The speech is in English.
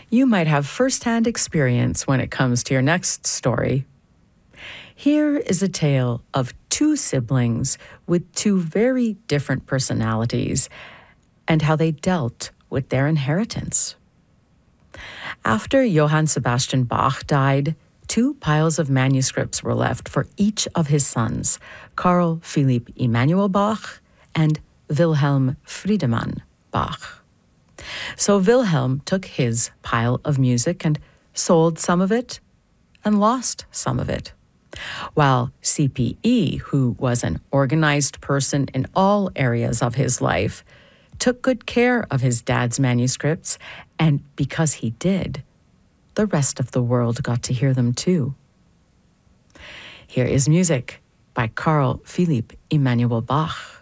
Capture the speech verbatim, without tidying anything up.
you might have first-hand experience when it comes to your next story. Here is a tale of two siblings with two very different personalities and how they dealt with their inheritance. After Johann Sebastian Bach died, two piles of manuscripts were left for each of his sons, Carl Philipp Emanuel Bach and Wilhelm Friedemann Bach. So Wilhelm took his pile of music and sold some of it and lost some of it, while C P E, who was an organized person in all areas of his life, took good care of his dad's manuscripts, and because he did, the rest of the world got to hear them too. Here is music by Carl Philipp Emanuel Bach.